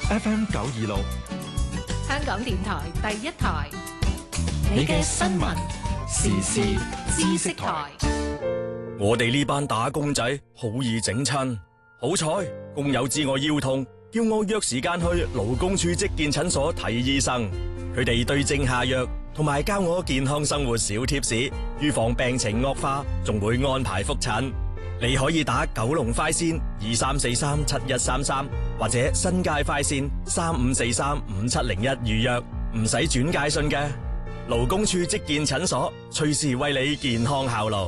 FM 926， 香港電台第一台， 你嘅新聞時事知識台。 我哋呢班打工仔好易整親，好彩工友知我腰痛，叫我約時間去勞工處職健診所睇醫生。佢哋對症下藥，同埋教我健康生活小貼士，預防病情惡化，仲會安排覆診。你可以打九龍快線23437133，或者新界快線35435701預約，唔使轉介信嘅。勞工處職健診所，隨時為你健康效勞。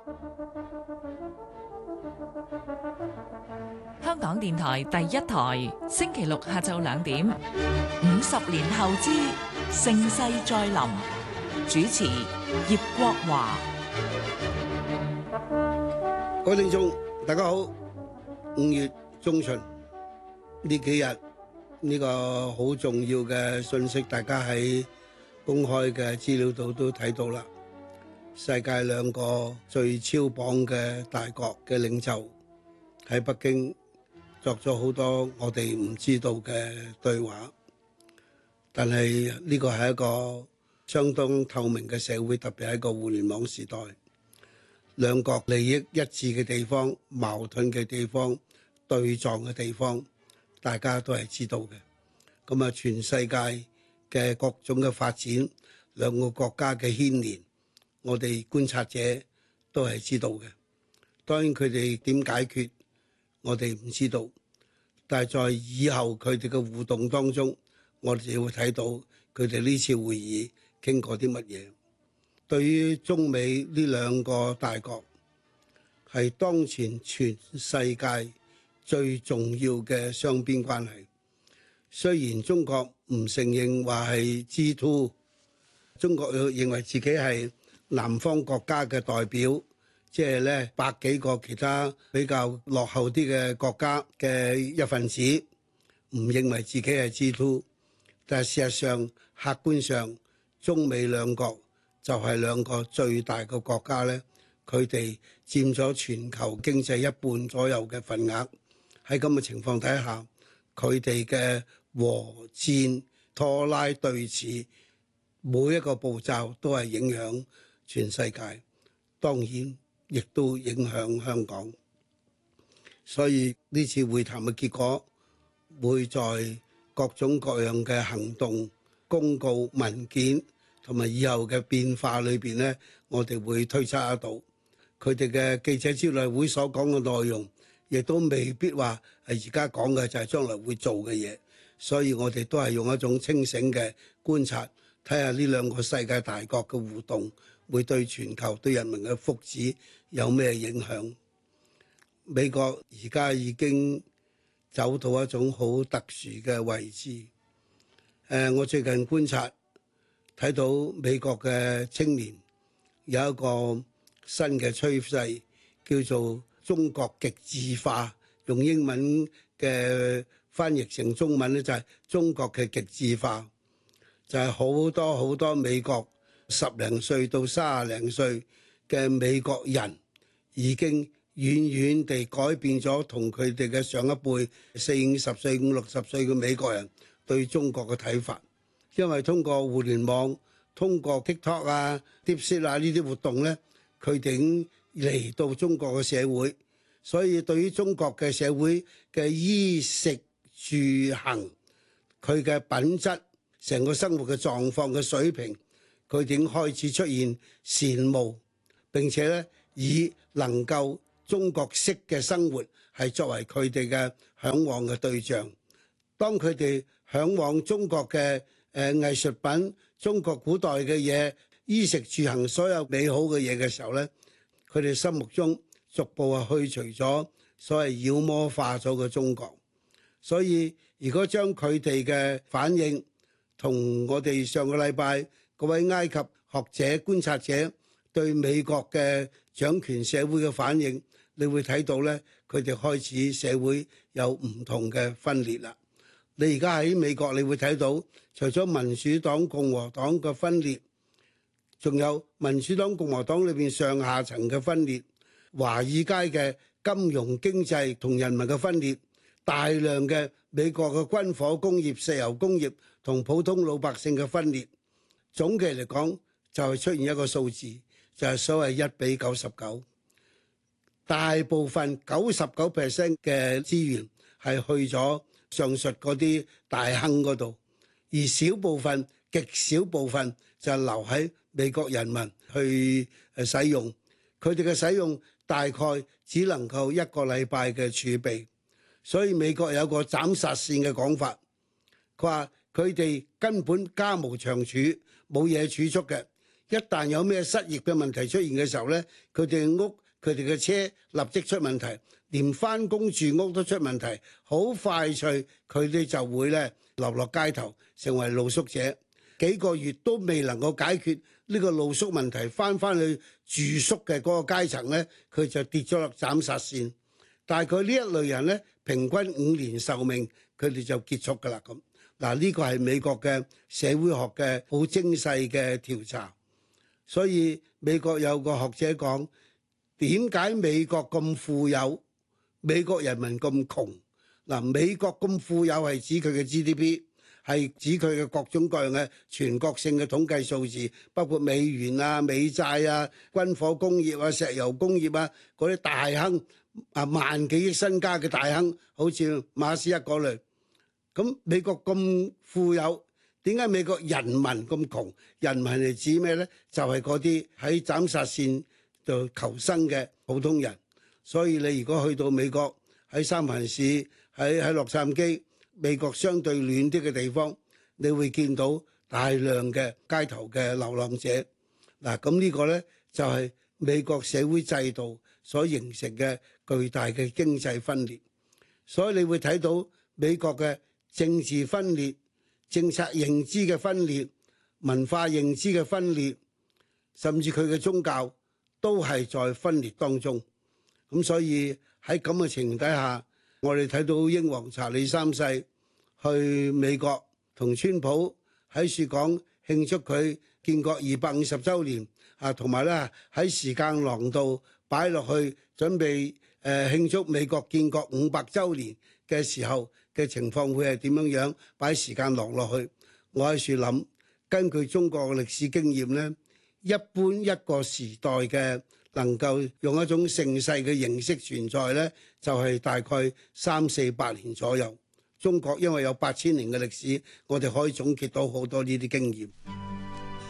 香港電台第一台，星期六下晝2點，50年後之盛世再臨，主持葉國華。 各位聽眾，大家好。5月中旬呢幾日呢個好重要嘅信息，大家喺公開嘅資料度都睇到啦。世界2個最超榜嘅大國嘅領袖喺北京作咗好多我哋唔知道嘅對話，但係呢個係一個相當透明嘅社會，特別係一個互聯網時代。兩國利益一致嘅地方、矛盾嘅地方、對撞嘅地方，大家都係知道嘅。咁啊，全世界嘅各種嘅發展，兩個國家嘅牽連，我哋觀察者都係知道嘅。當然佢哋點解決，我哋唔知道。但係在以後佢哋嘅互動當中，我哋就會睇到佢哋呢次會議傾過啲乜嘢。對於中美呢2個大國，係當前全世界最重要嘅雙邊關係。雖然中國唔承認話係 G2， 中國認為自己係南方國家嘅代表，即係咧100幾個其他比較落後啲嘅國家嘅一份子，唔認為自己係 G2。但係事實上，客觀上，中美2國就係2個最大嘅國家咧，佢哋佔咗全球經濟1半左右嘅份額。喺咁嘅情況底下，佢哋嘅和戰拖拉對峙，每一個步驟都係影響全世界，當然亦都影響香港。所以呢次會談嘅結果，會在各種各樣嘅行動、公告、文件同埋以後嘅變化裏邊咧，我哋會推測得到佢哋嘅記者招待會所講嘅內容，亦都未必話係而家講嘅就係將來會做嘅嘢。所以我哋都係用一種清醒嘅觀察，睇下呢2個世界大國嘅互動會對全球對人民嘅福祉有咩影響。美國而家已經走到一種好特殊嘅位置。我最近觀察睇到美國嘅青年有一個新嘅趨勢，叫做中國極致化，用英文嘅翻譯成中文咧就係中國嘅極致化，就係好多美國10零歲到30零歲嘅美國人已經遠遠地改變咗同佢哋嘅上一輩40、50歲、50、60歲嘅美國人對中國嘅睇法。因為通過互聯網、通過 TikTok 啊、DeepSeek 啊呢啲活動咧，佢哋已經嚟到中國嘅社會，所以對於中國嘅社會嘅衣食住行，佢嘅品質、成個生活嘅狀況嘅水平，佢已經開始出現羨慕，並且咧以能夠中國式嘅生活係作為佢哋嘅嚮往嘅對象。當佢哋嚮往中國嘅藝術品、中國古代嘅嘢、衣食住行所有美好嘅嘢嘅時候咧，佢哋心目中逐步去除咗所謂妖魔化咗嘅中國。所以如果將佢哋嘅反應同我哋上個禮拜嗰位埃及學者觀察者對美國嘅掌權社會嘅反應，你會睇到咧，佢哋開始社會有唔同嘅分裂啦。你而家喺美國，你會睇到除咗民主黨、共和黨嘅分裂，仲有民主黨、共和黨裏邊上下層嘅分裂，華爾街嘅金融經濟同人民嘅分裂，大量嘅美國嘅軍火工業、石油工業同普通老百姓嘅分裂。總嘅嚟講，就係出現一個數字，就係所謂1:99。大部分99% 嘅資源係去咗上述嗰啲大亨嗰度，而少部分、極少部分就留喺美國人民去使用。佢哋嘅使用大概只能夠1個禮拜嘅儲備，所以美國有個斬殺線嘅講法，佢話佢哋根本家無長儲，冇嘢儲蓄嘅。一旦有咩失業嘅問題出現嘅時候呢，佢哋嘅屋、佢哋嘅車立即出問題，連返工住屋都出問題，好快脆佢哋就會咧流落街頭，成為露宿者。幾個月都未能夠解決呢個露宿問題，翻去住宿嘅嗰個階層呢，佢就跌咗落斬殺線。大概呢一類人呢，平均5年壽命，佢哋就結束㗎啦。咁嗱，呢個係美國嘅社會學嘅好精細嘅調查。所以美國有個學者講，點解美國咁富有，美國人民咁窮？嗱，美國咁富有係指佢嘅 GDP。係指佢嘅各種各樣嘅全國性嘅統計數字，包括美元啊、美債啊、軍火工業啊、石油工業啊，嗰啲大亨啊，萬幾億身家嘅大亨，好似馬斯克嗰類。咁美國咁富有，點解美國人民咁窮？人民係指咩呢？就係嗰啲喺斬殺線度求生嘅普通人。所以你如果去到美國，喺三藩市、喺洛杉磯，美國相對暖啲嘅地方，你會見到大量嘅街頭嘅流浪者。嗱，咁呢個呢，就係美國社會制度所形成嘅巨大嘅經濟分裂。所以你會睇到美國嘅政治分裂、政策認知嘅分裂、文化認知嘅分裂，甚至佢嘅宗教都係在分裂當中。咁所以喺咁嘅情形底下，我哋睇到英皇查理三世去美國同川普喺雪港慶祝佢建國250週年啊，同埋咧喺時間廊度擺落去準備慶祝美國建國500週年嘅時候嘅情況會係點樣樣？擺時間廊落去，我喺處諗，根據中國嘅歷史經驗咧，一般一個時代嘅能夠用一種盛世嘅形式存在呢，就係大概300-400年左右。中國因為有8000年嘅歷史，我哋可以總結到好多呢啲經驗。